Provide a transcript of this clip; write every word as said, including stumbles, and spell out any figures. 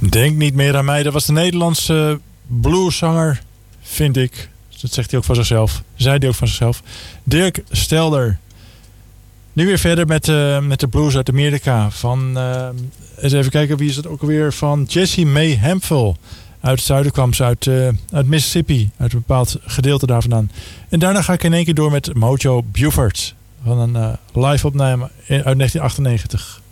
Denk niet meer aan mij. Dat was de Nederlandse blueszanger, vind ik. Dat zegt hij ook van zichzelf. Zei hij ook van zichzelf. Dirk Stelder. Nu weer verder met, uh, met de blues uit Amerika. Van, uh, eens even kijken, wie is het ook alweer? Van Jessie May Hemphill. Uit het zuiden kwam ze, uit, uh, uit Mississippi. Uit een bepaald gedeelte daar vandaan. En daarna ga ik in één keer door met Mojo Buford. Van een uh, live opname uit negentien achtennegentig.